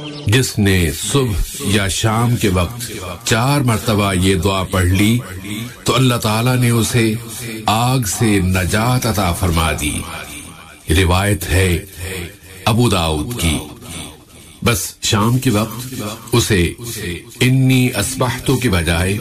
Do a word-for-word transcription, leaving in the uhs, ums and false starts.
जिसने सुबह या शाम के वक्त चार मर्तबा ये दुआ पढ़ ली तो अल्लाह ताला ने उसे आग से नजात अता फरमा दी। रिवायत है अबू दाऊद की। बस शाम के वक्त उसे इन्नी अस्बहतु की बजाय